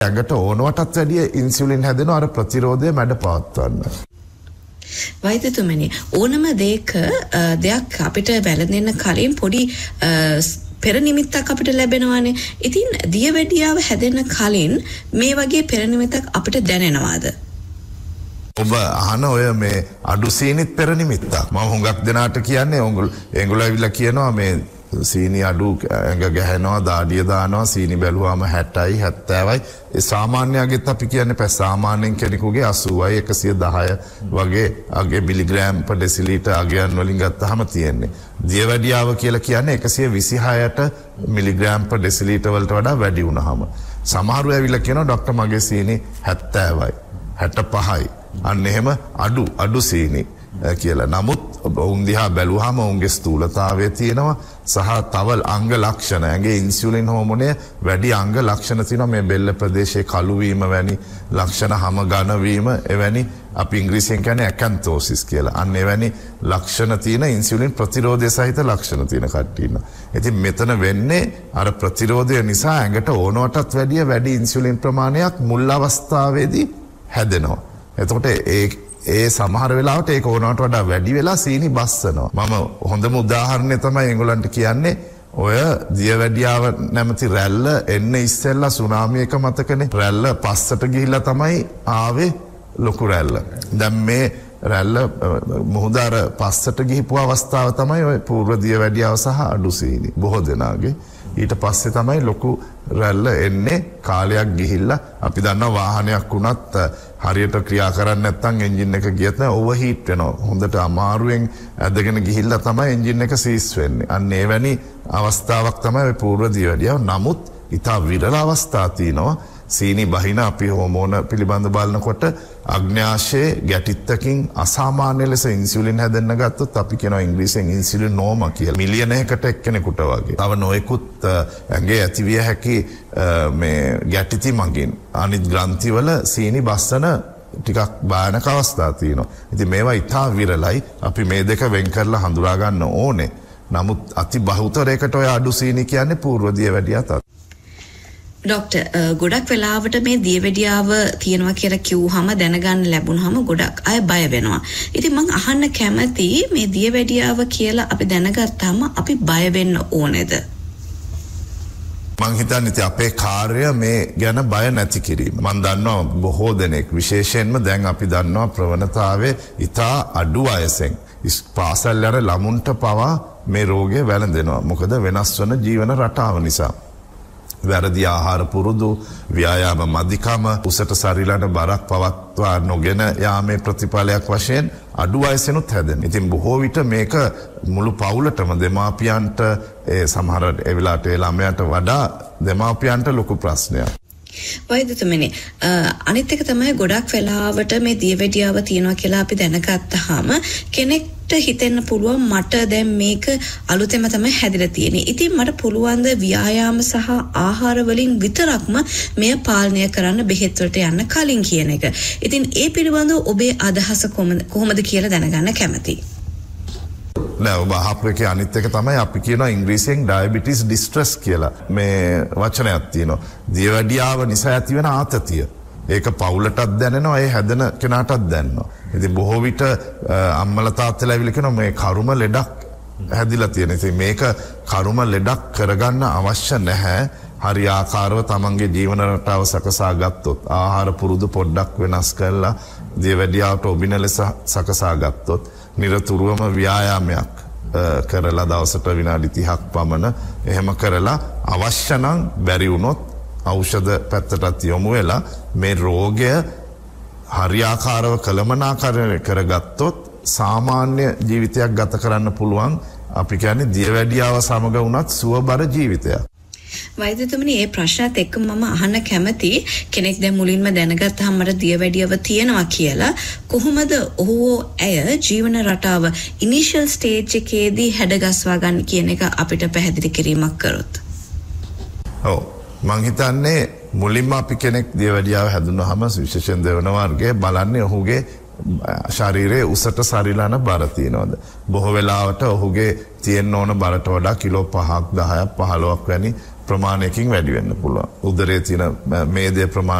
ඇඟට ඕනවටත් වැඩිය ඉන්සියුලින් හැදෙනවා අර ප්‍රතිරෝධය මැඩ පවත්වන්න. වෛද්‍යතුමනි ඕනම දෙයක් අපිට වැළඳෙන්න කලින් පොඩි පෙර නිමිත්තක් අපිට ලැබෙනවානේ. ඉතින් දියවැඩියාව හැදෙන්න කලින් මේ වගේ පෙර නිමිත්තක් අපිට දැනෙනවාද? ඔබ අහන ඔය මේ අඩු සීනිත් පෙර නිමිත්තක්. මම හුඟක් දෙනාට කියන්නේ ඒගොල්ලෝ ඇවිල්ලා කියනවා මේ සීනි අඩු ඇඟ ගැහෙනවා දාඩිය දානවා සීනි බැලුවාම 60යි 70යි ඒ සාමාන්‍යයෙන්ත් අපි කියන්නේ පැය සාමාන්‍යයෙන් කෙනෙකුගේ 80යි 110 වගේ අගේ මිලිග්‍රෑම් per ඩෙසිලීටර් අගයන් වලින් ගත්තාම තියෙන්නේ දියවැඩියාව කියලා කියන්නේ 126ට මිලිග්‍රෑම් per ඩෙසිලීටර් වලට වඩා වැඩි වුණාම සමහරව ඇවිල්ලා කියනවා ડોක්ටර් මගේ සීනි 70යි 65යි අන්න එහෙම අඩු සීනි කියලා. නමුත් ඔවුන් දිහා බැලුවාම ඔවුන්ගේ ස්ථූලතාවය තියෙනවා සහ තව අංග ලක්ෂණ ඇඟේ ඉන්සියුලින් හෝමෝනය වැඩි අංග ලක්ෂණ තියෙනවා මේ බෙල්ල ප්‍රදේශයේ කළු වීම වැනි ලක්ෂණ හැම ඝන වීම එවැනි අපි ඉංග්‍රීසියෙන් කියන්නේ ඇකන්තෝසිස් කියලා. අන්න එවැනි ලක්ෂණ තියෙන ඉන්සියුලින් ප්‍රතිරෝධය සහිත ලක්ෂණ තියෙන කට්ටිය ඉන්නවා. ඉතින් මෙතන වෙන්නේ අර ප්‍රතිරෝධය නිසා ඇඟට ඕනවටත් වැඩි ඉන්සියුලින් ප්‍රමාණයක් මුල් අවස්ථාවේදී හැදෙනවා. එතකොට ඒ සමහර වෙලාවට ඒක ඕනවට වඩා වැඩි වෙලා සීනි බස්සනවා. මම හොඳම උදාහරණය තමයි ඒගොල්ලන්ට කියන්නේ ඔය දියවැඩියාව නැමැති රැල්ල එන්න ඉස්සෙල්ලා සුනාමි එක මතකනේ. රැල්ල පස්සට ගිහිල්ලා තමයි ආවේ ලොකු රැල්ල. දැන් මේ රැල්ල මුහුද අර පස්සට ගිහිපු අවස්ථාව තමයි ඔය පූර්ව දියවැඩියාව සහ අඩු සීනි බොහෝ දෙනාගේ. ඊට පස්සේ තමයි ලොකු රැල්ල එන්නේ කාලයක් ගිහිල්ලා අපි දන්නවා වාහනයක් වුණත් හරියට ක්‍රියා කරන්නේ නැත්නම් එන්ජින් එක ගියත් ඕවර්හීට් වෙනවා. හොඳට අමාරුවෙන් ඇදගෙන ගිහිල්ලා තමයි එන්ජින් එක සීස් වෙන්නේ. අන්න එවැනි අවස්ථාවක් තමයි ඔය පූර්ව දියවැඩියාව. නමුත් ඊට විරල අවස්ථා තියෙනවා. සීනි බහින අපි හෝමෝන පිළිබඳ බලනකොට අග්න්‍යාශයේ ගැටිත්තකින් අසාමාන්‍ය ලෙස ඉන්සියුලින් හැදෙන්න ගත්තොත් අපි කියනවා ඉංග්‍රීසියෙන් ඉන්සියුලින් නෝමා කියලා. මිලියනයකට එක්කෙනෙකුට වගේ. තව නොයෙකුත් ඇඟේ ඇතිවිය හැකි මේ ගැටිති මගින් අනිත් ග්‍රන්ථිවල සීනි බස්සන ටිකක් භයානක අවස්ථා තියෙනවා. ඉතින් මේවා ඉතා විරලයි. අපි මේ දෙක වෙන් කරලා හඳුනා ගන්න ඕනේ. නමුත් අති බහුතරයකට ඔය අඩු සීනි කියන්නේ පූර්ව දියවැඩියාව තමයි. ඩොක්ටර් ගොඩක් වෙලාවට මේ දියවැඩියාව තියෙනවා කියලා කිව්වහම දැනගන්න ලැබුණාම ගොඩක් අය බය වෙනවා. ඉතින් මම අහන්න කැමති මේ දියවැඩියාව කියලා අපි දැනගත්තාම අපි බය වෙන්න ඕනේද? මං හිතන්නේ අපේ කාර්යය මේ ගැන බය නැති කිරීම. මම දන්නවා බොහෝ දෙනෙක් විශේෂයෙන්ම දැන් අපි දන්නවා ප්‍රවණතාවයේ ඉතා අඩු වයසෙන් පාසල් යන ළමුන්ට පවා මේ රෝගය වැළඳෙනවා. මොකද වෙනස් වන ජීවන රටාව නිසා. වැරදි ආහාර පුරුදු ව්‍යායාම මදිකම උසට ශරීරයට බරක් පවත්වා නොගෙන යාමේ ප්‍රතිඵලයක් වශයෙන් අඩු වයසෙනුත් හැදෙන. ඉතින් බොහෝ විට මේක මුළු පවුලටම දෙමාපියන්ට සමහර වෙලාවට ඒ ළමයාට වඩා දෙමාපියන්ට ලොකු ප්‍රශ්නයක්. වෛද්‍යතුමනි අනිත් එක තමයි ගොඩක් වෙලාවට මේ දියවැඩියාව තියෙනවා කියලා අපි දැනගත්තාම කෙනෙක්ට හිතෙන්න පුළුවන් මට දැන් මේක අලුතෙන්ම තමයි හැදිලා තියෙන්නේ. ඉතින් මට පුළුවන් ද ව්‍යායාම සහ ආහාර වලින් විතරක්ම මෙය පාලනය කරන්න බෙහෙත් වලට යන්න කලින් කියන එක. ඉතින් ඒ පිළිබඳව ඔබේ අදහස කොහොමද කියලා දැනගන්න කැමතියි. නෑ ඔබ අහපු එකේ අනිත් එක තමයි අපි කියනවා ඉංග්‍රීසියෙන් ඩයබටිස් ඩිස්ට්‍රෙස් කියලා මේ වචනයක් තියෙනවා. දියවැඩියාව නිසා ඇතිවෙන ආතතිය. ඒක පවුලටත් දැනෙනවා ඒ හැදෙන කෙනාටත් දැනෙනවා. ඉතින් බොහෝ විට අම්මලා තාත්තලා ඇවිල්ලා කියනවා මේ කරුම ලෙඩක් හැදිලා තියෙන. ඉතින් මේක කරුම ලෙඩක් කරගන්න අවශ්‍ය නැහැ. හරි ආකාරව තමන්ගේ ජීවන රටාව සකසා ගත්තොත් ආහාර පුරුදු පොඩ්ඩක් වෙනස් කරලා දියවැඩියාවට ඔබින ලෙස සකසා ගත්තොත් නිරතුරුවම ව්‍යායාමයක් කරලා දවසට විනාඩි 30ක් පමණ එහෙම කරලා අවශ්‍ය නම් බැරි වුණොත් ඖෂධ පැත්තටත් යොමු වෙලා මේ රෝගය හරියාකාරව කළමනාකරණය කරගත්තොත් සාමාන්‍ය ජීවිතයක් ගත කරන්න පුළුවන්. අපි කියන්නේ දියවැඩියාව සමග වුණත් සුවබර ජීවිතයක්. වෛද්‍යතුමනි මේ ප්‍රශ්නත් එක්ක මම අහන්න කැමති කෙනෙක් දැන් මුලින්ම දැනගත්තාම මට දියවැඩියාව තියෙනවා කියලා කොහොමද ඔහු ඇය ජීවන රටාව ඉනිෂියල් ස්ටේජ් එකේදී හැඩගස්වා ගන්න කියන එක අපිට පැහැදිලි කිරීමක් කරොත්. ඔව් මං හිතන්නේ මුලින්ම අපි කෙනෙක් දියවැඩියාව හැදුනහම විශේෂයෙන් දෙවන වර්ගයේ බලන්නේ ඔහුගේ ශරීරයේ උසට සරිලන බර තියනවාද. බොහෝ වෙලාවට ඔහුගේ තියෙන්න ඕන බරට වඩා කිලෝ 5ක් 10ක් 15ක් වැනි ප්‍රමාණයකින් වැඩි වෙන්න පුළුවන්. උදරයේ තියෙන මේදේ ප්‍රමාණය